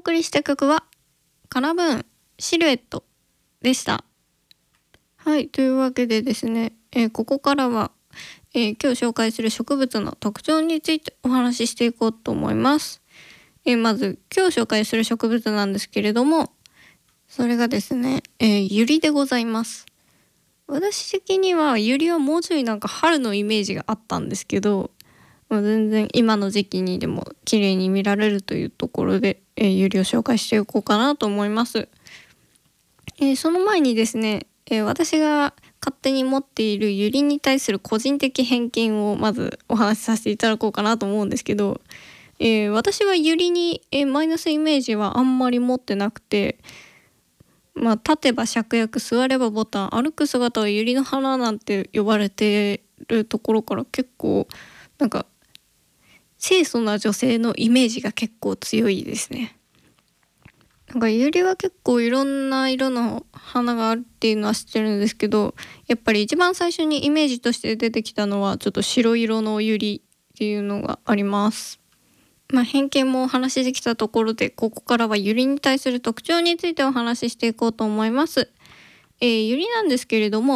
送りした曲はカナブーンシルエットでした。はい、というわけでですね、ここからは、今日紹介する植物の特徴についてお話ししていこうと思います。まず今日紹介する植物なんですけれども、それがですね、ユリでございます。私的にはユリはもうちょいなんか春のイメージがあったんですけど、全然今の時期にでも綺麗に見られるというところで、ユリを紹介していこうかなと思います。その前にですね、私が勝手に持っているユリに対する個人的偏見をまずお話しさせていただこうかなと思うんですけど、私はユリに、マイナスイメージはあんまり持ってなくて、立てば芍薬、座ればボタン、歩く姿はユリの花なんて呼ばれてるところから結構なんか清楚な女性のイメージが結構強いですね。なんかユリは結構いろんな色の花があるっていうのは知ってるんですけど、やっぱり一番最初にイメージとして出てきたのはちょっと白色のユリっていうのがあります。偏見もお話しできたところで、ここからはユリに対する特徴についてお話ししていこうと思います。ユリなんですけれども、